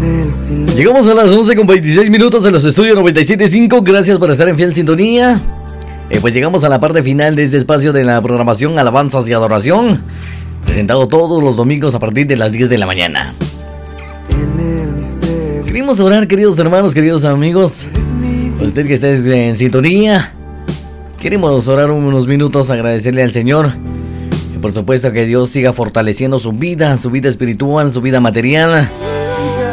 Llegamos a las 11:26 en los estudios 97.5. Gracias por estar en fiel sintonía. Pues llegamos a la parte final de este espacio de la programación Alabanzas y Adoración, presentado todos los domingos a partir de las 10 de la mañana. Queremos orar, queridos hermanos, queridos amigos. Usted que está en sintonía, queremos orar unos minutos, agradecerle al Señor. Y por supuesto que Dios siga fortaleciendo su vida espiritual, su vida material.